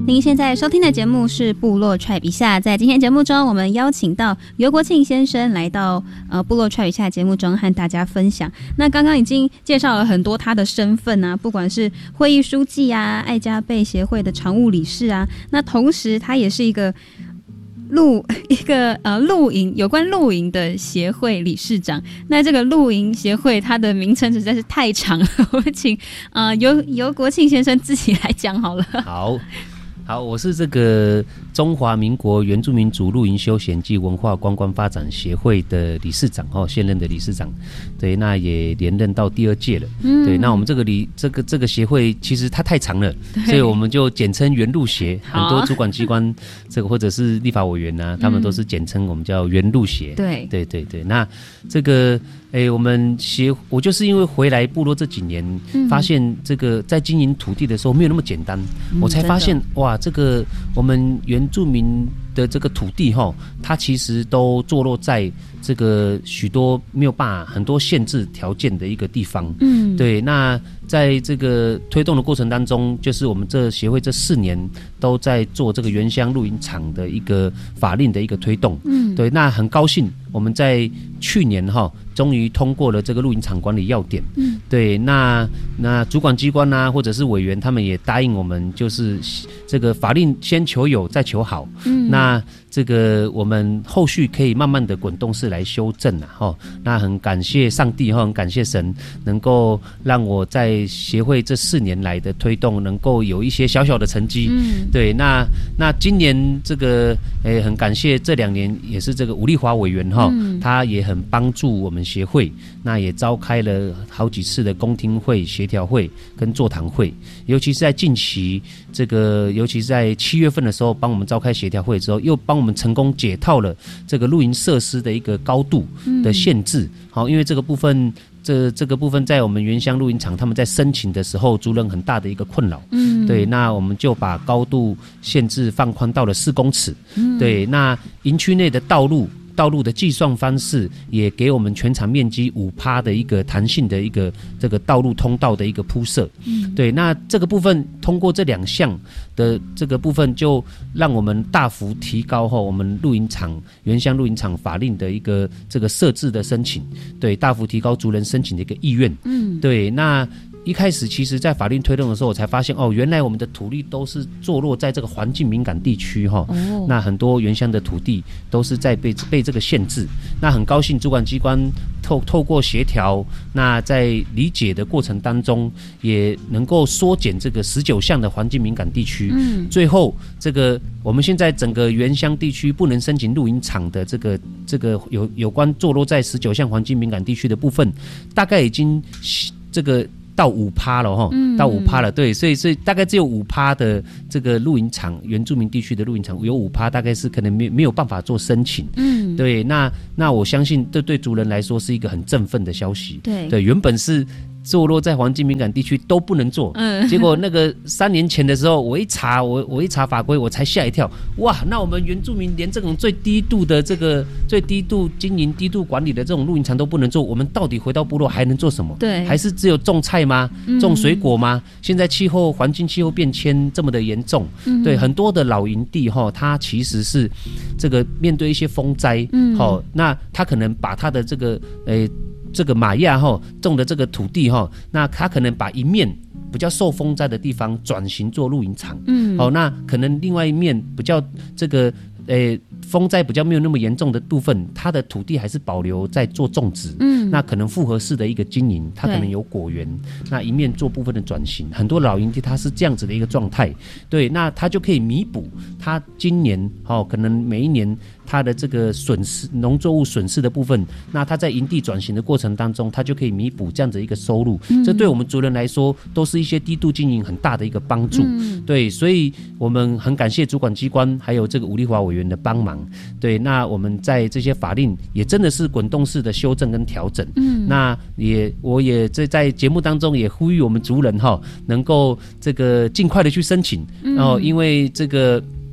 您现在收听的节目是部落 Tribe 一下，在今天节目中，我们邀请到尤国庆先生来到部落 Tribe 一下节目中和大家分享。那刚刚已经介绍了很多他的身份啊，不管是会议书记啊、爱家贝协会的常务理事啊，那同时他也是一个露营有关露营的协会理事长。那这个露营协会它的名称实在是太长了，我们请尤国庆先生自己来讲好了。 好，我是这个中华民国原住民族露营休闲暨文化观光发展协会的理事长现任的理事长，对，那也连任到第2届了。对，那我们这个协会其实它太长了，所以我们就简称原露协。很多主管机关这个或者是立法委员啊，他们都是简称我们叫原露协。对，那这个我就是因为回来部落这几年，发现这个在经营土地的时候没有那么简单，我才发现哇，这个我们原住民的这个土地它其实都坐落在这个许多没有办法很多限制条件的一个地方。对，那在这个推动的过程当中，就是我们这协会这4年都在做这个原乡露营场的一个法令的一个推动。对，那很高兴我们在去年终于通过了这个露营场管理要点。对，那主管机关啊或者是委员他们也答应我们，就是这个法令先求有再求好。那这个我们后续可以慢慢的滚动式来修正那很感谢上帝很感谢神，能够让我在协会这4年来的推动能够有一些小小的成绩。对，那今年这个很感谢这2年也是这个吴丽华委员他也很帮助我们协会，那也召开了好几次的公听会、协调会跟座谈会，尤其是在近期尤其是在7月份的时候帮我们召开协调会之后，又帮我们成功解套了这个露营设施的一个高度的限制。因为这个部分在我们原乡露营场他们在申请的时候族人很大的一个困扰。对，那我们就把高度限制放宽到了4公尺。对，那营区内的道路的计算方式也给我们全场面积5%的一个弹性的一个这个道路通道的一个铺设。对，那这个部分通过这2项的这个部分，就让我们大幅提高我们原乡露营场法令的一个这个设置的申请。对，大幅提高族人申请的一个意愿。对，那一开始其实在法令推动的时候，我才发现原来我们的土地都是坐落在这个环境敏感地区那很多原乡的土地都是在被这个限制。那很高兴主管机关透过协调，那在理解的过程当中也能够缩减这个19项的环境敏感地区。最后这个我们现在整个原乡地区不能申请露营场的这个有关坐落在19项环境敏感地区的部分，大概已经这个到5%了到5%了。对，所以大概只有5%的这个露营场，原住民地区的露营场有5%大概是可能没有办法做申请。对，那我相信这对族人来说是一个很振奋的消息。对，原本是坐落在环境敏感地区都不能做。结果那个3年前的时候，我一查法规，我才吓一跳。哇，那我们原住民连这种最低度经营、低度管理的这种露营场都不能做，我们到底回到部落还能做什么？对，还是只有种菜吗？种水果吗？现在环境气候变迁这么的严重。对，很多的老营地它其实是这个面对一些风灾，那他可能把他的这个玛雅种的这个土地那他可能把一面比较受风灾的地方转型做露营场。那可能另外一面比较这个风灾比较没有那么严重的部分，它的土地还是保留在做种植。那可能复合式的一个经营，它可能有果园，那一面做部分的转型。很多老营地它是这样子的一个状态。对，那它就可以弥补它今年可能每一年它的这个损失，农作物损失的部分，那它在营地转型的过程当中，它就可以弥补这样子一个收入。这对我们族人来说都是一些低度经营很大的一个帮助。对，所以我们很感谢主管机关还有这个吴丽华委员的帮忙。对，那我们在这些法令也真的是滚动式的修正跟调整。那我也在节目当中也呼吁我们族人能够这个尽快的去申请。因为这个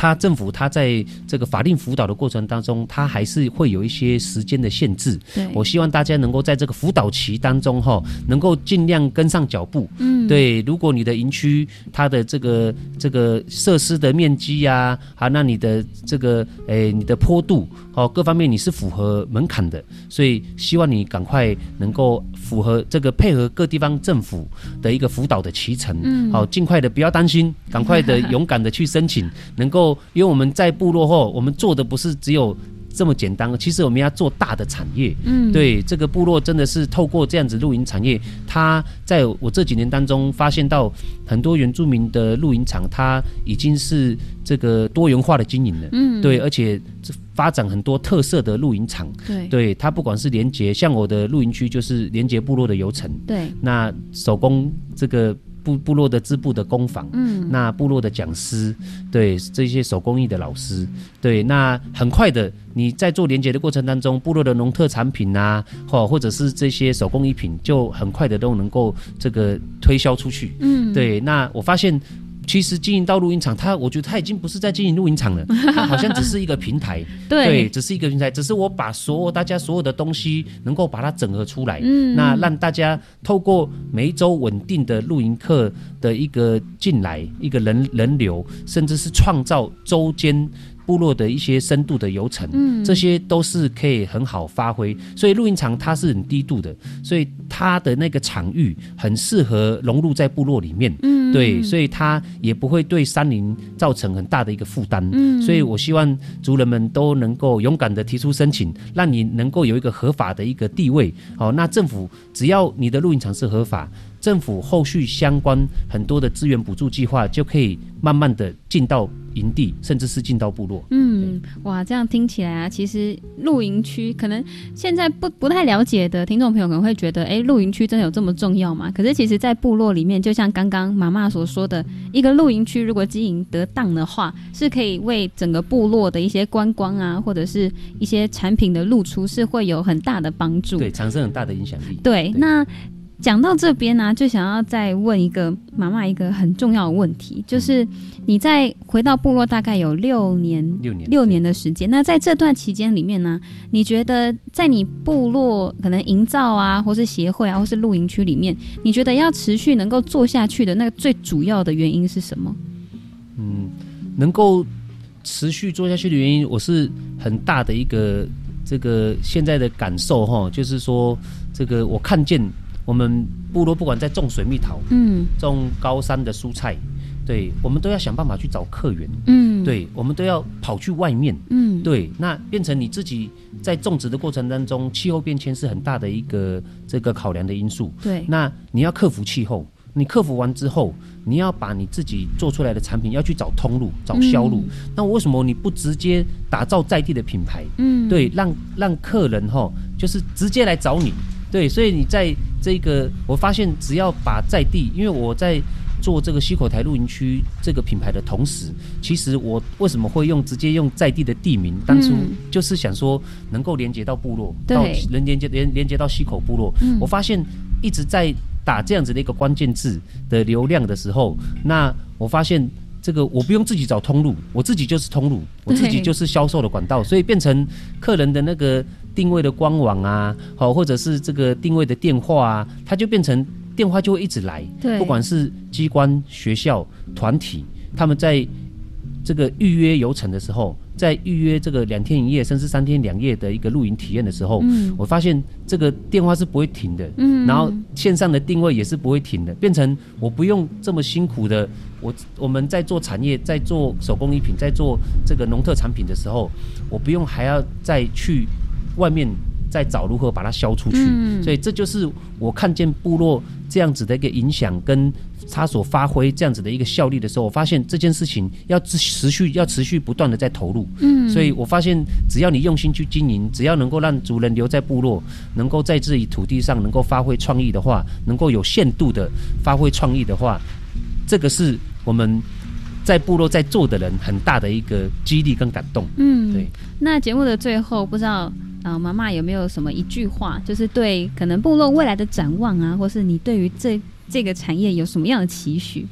政府在这个法令辅导的过程当中，它还是会有一些时间的限制。我希望大家能够在这个辅导期当中能够尽量跟上脚步。对，如果你的营区它的这个设施的面积啊，那你的这个你的坡度各方面你是符合门槛的，所以希望你赶快能够符合这个配合各地方政府的一个辅导的期程。尽快的不要担心，赶快的勇敢的去申请，能够因为我们在部落后，我们做的不是只有这么简单，其实我们要做大的产业。对，这个部落真的是透过这样子露营产业，它在我这几年当中发现到很多原住民的露营场，它已经是这个多元化的经营了。对，而且发展很多特色的露营场。对，它不管是连结，像我的露营区就是连结部落的游程。对，那手工这个部落的织布的工坊，那部落的讲师，对，这些手工艺的老师，对，那很快的你在做连结的过程当中，部落的农特产品啊，或者是这些手工艺品，就很快的都能够这个推销出去。对，那我发现其实经营到露营场，我觉得它已经不是在经营露营场了，它好像只是一个平台。对，只是一个平台，只是我把大家所有的东西能够把它整合出来，那让大家透过每一周稳定的露营客的一个进来，一个人流，甚至是创造周间部落的一些深度的游程，这些都是可以很好发挥。所以露营场它是很低度的，所以它的那个场域很适合融入在部落里面。对，所以它也不会对山林造成很大的一个负担。所以我希望族人们都能够勇敢的提出申请，让你能够有一个合法的一个地位。那政府只要你的露营场是合法，政府后续相关很多的资源补助计划就可以慢慢的进到营地，甚至是进到部落。 哇，这样听起来啊，其实露营区可能现在不太了解的听众朋友可能会觉得，露营区真的有这么重要吗？可是其实在部落里面，就像刚刚妈妈所说的，一个露营区如果经营得当的话，是可以为整个部落的一些观光啊，或者是一些产品的露出是会有很大的帮助。 对，产生很大的影响力。 对，那讲到这边呢，就想要再问一个妈妈一个很重要的问题，就是你在回到部落大概有6年的时间，那在这段期间里面呢，你觉得在你部落可能营造啊，或是协会啊，或是露营区里面，你觉得要持续能够做下去的那个最主要的原因是什么？ 能够持续做下去的原因，我是很大的一个这个现在的感受就是说，这个我看见我们部落不管在种水蜜桃，种高山的蔬菜，对，我们都要想办法去找客源，对，我们都要跑去外面，对，那变成你自己在种植的过程当中，气候变迁是很大的一个这个考量的因素，对，那你要克服气候，你克服完之后，你要把你自己做出来的产品要去找通路、找销路，那为什么你不直接打造在地的品牌？对，让客人就是直接来找你。对，所以你在这个，我发现只要把在地，因为我在做这个溪口台露营区这个品牌的同时，其实我为什么会直接用在地的地名？当初就是想说能够连接到部落，到连接到溪口部落。我发现一直在打这样子的一个关键字的流量的时候，那我发现这个我不用自己找通路，我自己就是通路，我自己就是销售的管道，所以变成客人的那个定位的官网啊，或者是这个定位的电话啊，它就变成电话就会一直来，不管是机关、学校、团体，他们在这个预约游程的时候，在预约这个2天1夜甚至3天2夜的一个露营体验的时候，我发现这个电话是不会停的，然后线上的定位也是不会停的，变成我不用这么辛苦的，我们在做产业，在做手工艺品，在做这个农特产品的时候，我不用还要再去外面再找如何把它销出去，所以这就是我看见部落这样子的一个影响，跟他所发挥这样子的一个效力的时候，我发现这件事情要持续不断的在投入，所以我发现只要你用心去经营，只要能够让族人留在部落，能够在自己土地上能够发挥创意的话，能够有限度的发挥创意的话，这个是我们在部落在做的人很大的一个激励跟感动。对。 那节目的最后，不知道妈妈有没有什么一句话，就是对可能部落未来的展望啊，或是你对于这个产业有什么样的期许？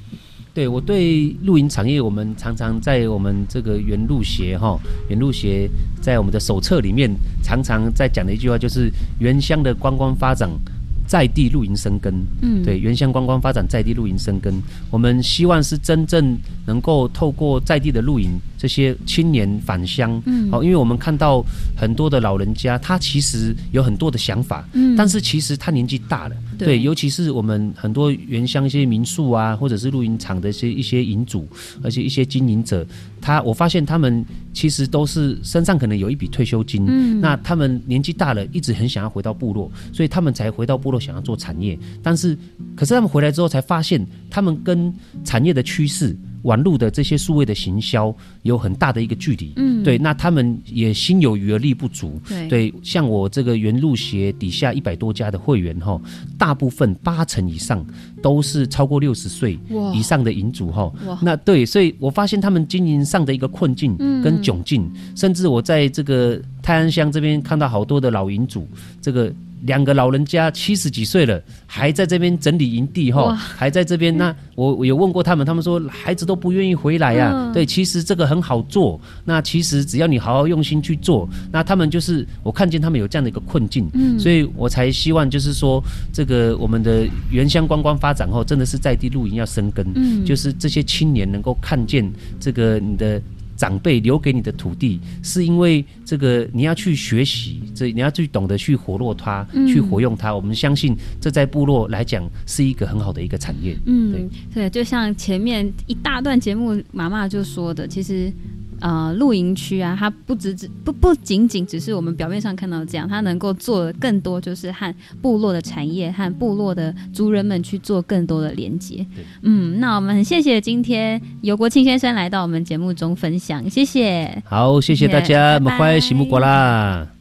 对，我对露营产业，我们常常在我们这个原路协在我们的手册里面常常在讲的一句话，就是原乡的观光发展，在地露营生根。对，原乡观光发展，在地露营生根。我们希望是真正能够透过在地的露营，这些青年返乡。因为我们看到很多的老人家，他其实有很多的想法，但是其实他年纪大了。对，尤其是我们很多原乡一些民宿啊，或者是露营场的一些营主，而且一些经营者，我发现他们其实都是身上可能有一笔退休金，那他们年纪大了，一直很想要回到部落，所以他们才回到部落想要做产业。可是他们回来之后才发现，他们跟产业的趋势，网络的这些数位的行销有很大的一个距离。对，那他们也心有余而力不足。对，像我这个原路协底下100多家的会员大部分80%以上都是超过60岁以上的营主。那对，所以我发现他们经营上的一个困境跟窘境，甚至我在这个泰安乡这边看到好多的老营主，这个2个老人家70几岁了，还在这边整理营地还在这边。那我有问过他们，他们说孩子都不愿意回来啊。对，其实这个很好做，那其实只要你好好用心去做，那他们就是我看见他们有这样的一个困境，所以我才希望就是说，这个我们的原乡观光发展真的是在地露营要生根，就是这些青年能够看见这个你的长辈留给你的土地，是因为这个你要去学习，你要去懂得去活络它，去活用它。我们相信这在部落来讲是一个很好的一个产业。 对，就像前面一大段节目妈妈就说的，其实露营区啊，它不仅仅只是我们表面上看到这样，它能够做的更多，就是和部落的产业和部落的族人们去做更多的连接。那我们很谢谢今天游国庆先生来到我们节目中分享，谢谢。 好，谢谢大家，我们欢迎喜木果啦。